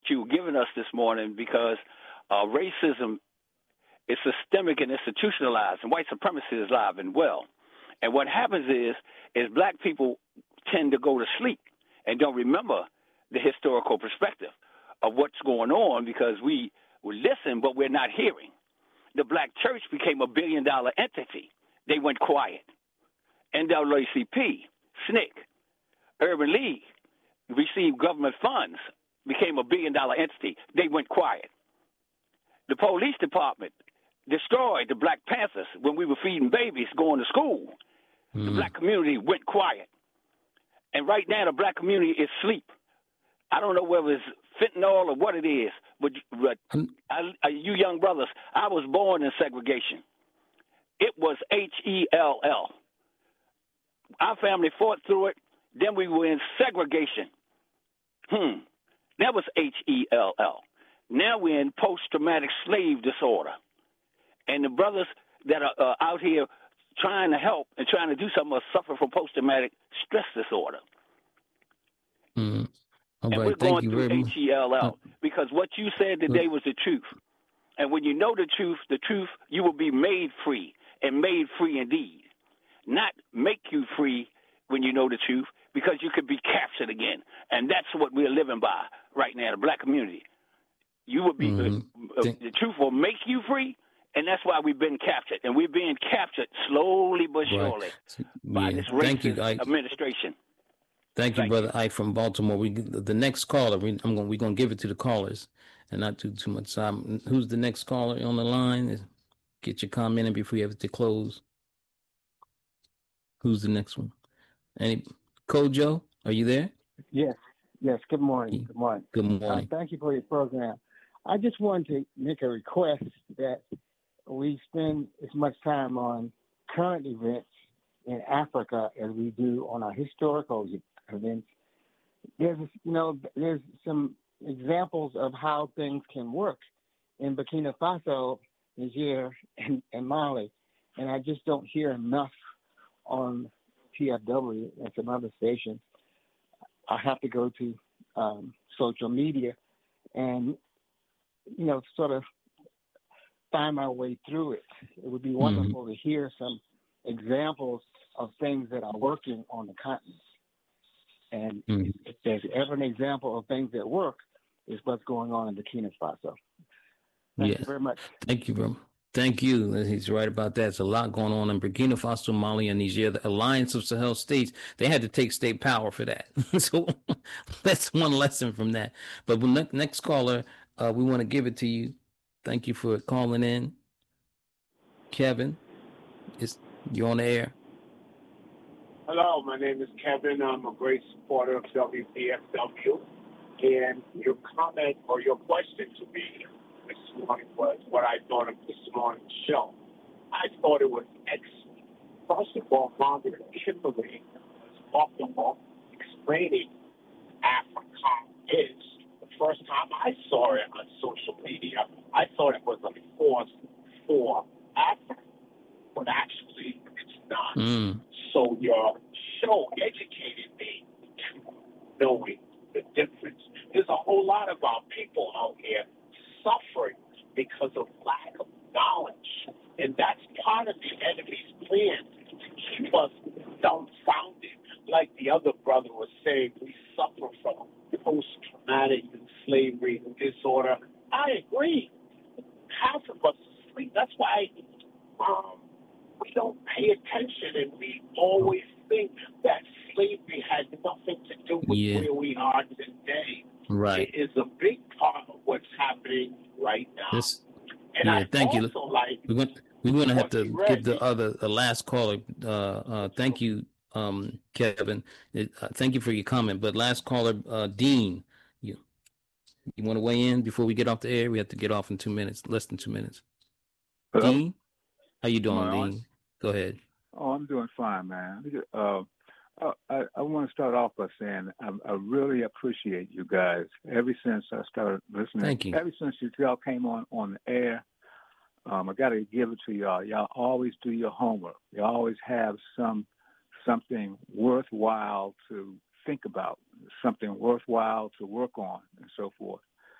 you were giving us this morning because racism is systemic and institutionalized, and white supremacy is alive and well. And what happens is black people tend to go to sleep and don't remember the historical perspective of what's going on because we listen, but we're not hearing. The black church became a billion-dollar entity. They went quiet. NAACP, SNCC, Urban League received government funds, became a billion-dollar entity. They went quiet. The police department destroyed the Black Panthers when we were feeding babies going to school. The black community went quiet. And right now the black community is asleep. I don't know whether it's fentanyl or what it is, but you young brothers, I was born in segregation. It was HELL. Our family fought through it. Then we were in segregation. That was HELL. Now we're in post-traumatic slave disorder. And the brothers that are out here trying to help and trying to do something are suffering from post-traumatic stress disorder. All and right, we're thank going you through very much. HELL because what you said today was the truth. And when you know the truth, you will be made free and made free indeed. Not make you free when you know the truth because you could be captured again. And that's what we're living by right now, the black community. You will be, the truth will make you free, and that's why we've been captured. And we're being captured slowly but surely by this racist administration. Thank you, Brother Ike from Baltimore. The next caller, we're going to give it to the callers and not too much time. Who's the next caller on the line? Get your comment in before you have to close. Who's the next one? Kojo, are you there? Yes. Good morning. Good morning. Thank you for your program. I just wanted to make a request that we spend as much time on current events in Africa as we do on our historical events. There's some examples of how things can work in Burkina Faso, Niger, and Mali, and I just don't hear enough on TFW and some other stations. I have to go to social media and, sort of find my way through it. It would be wonderful to hear some examples of things that are working on the continent. And if there's ever an example of things that work, is what's going on in Burkina Faso. Thank you very much. Thank you, bro. Thank you. He's right about that. There's a lot going on in Burkina Faso, Mali, and Niger. The Alliance of Sahel States, they had to take state power for that. So that's one lesson from that. But next caller, we want to give it to you. Thank you for calling in. Kevin, you're on the air. Hello, my name is Kevin. I'm a great supporter of WPFW. And your comment or your question to me this morning was what I thought of this morning's show. I thought it was excellent. First of all, Margaret Kimberly was off explaining Africa is. The first time I saw it on social media, I thought it was a force for Africa, but actually it's not. So your show educated me to knowing the difference. There's a whole lot of our people out here suffering because of lack of knowledge. And that's part of the enemy's plan to keep us dumbfounded. Like the other brother was saying, we suffer from post-traumatic slavery disorder. I agree. Half of us are asleep. That's why we don't pay attention, and we always think that slavery had nothing to do with where we are today. Right. It is a big part of what's happening right now. Thank you. We're going to have to give the last caller. Thank you, Kevin. Thank you for your comment. But last caller, Dean, you want to weigh in before we get off the air? We have to get off in 2 minutes, less than 2 minutes. Hello? Dean, how you doing, Dean? Go ahead. Oh, I'm doing fine, man. I want to start off by saying I really appreciate you guys. Ever since I started listening, thank you. Ever since y'all came on the air, I got to give it to y'all. Y'all always do your homework. You always have something worthwhile to think about, something worthwhile to work on, and so forth.